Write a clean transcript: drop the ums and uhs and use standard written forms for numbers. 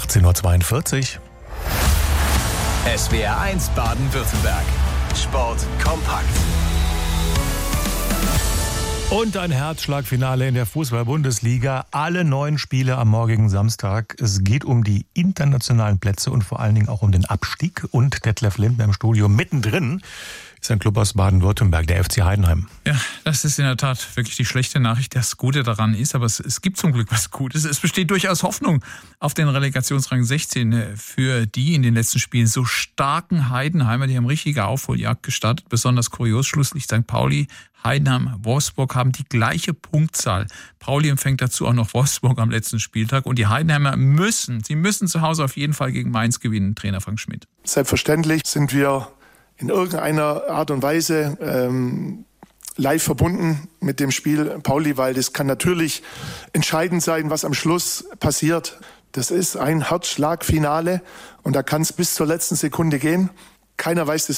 18:42 Uhr. SWR 1 Baden-Württemberg. Sport kompakt. Und ein Herzschlagfinale in der Fußball-Bundesliga. Alle 9 Spiele am morgigen Samstag. Es geht um die internationalen Plätze und vor allen Dingen auch um den Abstieg. Und Detlef Lindner im Studio mittendrin ist ein Club aus Baden-Württemberg, der FC Heidenheim. Ja, das ist in der Tat wirklich die schlechte Nachricht. Das Gute daran ist, aber es gibt zum Glück was Gutes. Es besteht durchaus Hoffnung auf den Relegationsrang 16 für die in den letzten Spielen so starken Heidenheimer. Die haben richtige Aufholjagd gestartet. Besonders kurios, Schlusslicht St. Pauli, Heidenheim, Wolfsburg haben die gleiche Punktzahl. Pauli empfängt dazu auch noch Wolfsburg am letzten Spieltag. Und die Heidenheimer müssen zu Hause auf jeden Fall gegen Mainz gewinnen, Trainer Frank Schmidt. Selbstverständlich sind wir in irgendeiner Art und Weise live verbunden mit dem Spiel Pauli, weil das kann natürlich entscheidend sein, was am Schluss passiert. Das ist ein Herzschlagfinale und da kann es bis zur letzten Sekunde gehen. Keiner weiß das